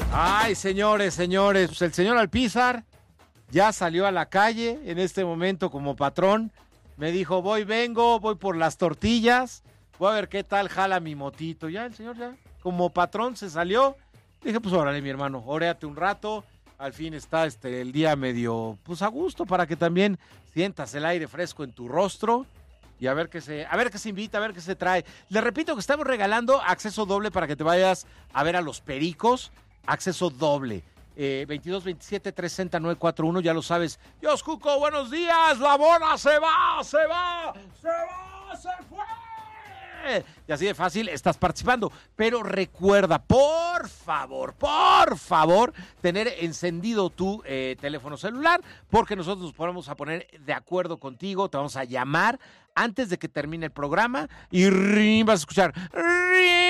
Ay, señores, pues el señor Alpizar ya salió a la calle en este momento como patrón. Me dijo, voy por las tortillas, voy a ver qué tal jala mi motito. Ya el señor ya como patrón se salió. Dije, pues órale, mi hermano, oréate un rato. Al fin está el día medio, pues a gusto, para que también sientas el aire fresco en tu rostro. Y a ver qué se invita, a ver qué se trae. Le repito que estamos regalando acceso doble para que te vayas a ver a los Pericos. Acceso doble. 22 27 360 941, ya lo sabes. Dios Cuco, buenos días. La bola se fue. Y así de fácil estás participando. Pero recuerda, por favor, tener encendido tu teléfono celular, porque nosotros nos ponemos a poner de acuerdo contigo. Te vamos a llamar antes de que termine el programa y vas a escuchar